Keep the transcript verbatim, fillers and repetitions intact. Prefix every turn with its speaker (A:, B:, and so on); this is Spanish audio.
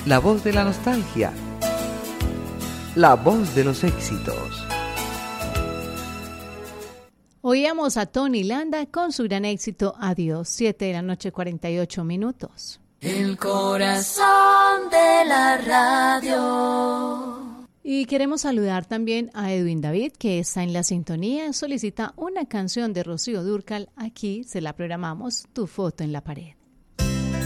A: la voz de la nostalgia, la voz de los éxitos.
B: Oíamos a Tony Landa con su gran éxito Adiós, siete de la noche, cuarenta y ocho minutos.
C: El corazón de la radio.
B: Y queremos saludar también a Edwin David, que está en la sintonía, solicita una canción de Rocío Dúrcal. Aquí se la programamos, Tu foto en la pared.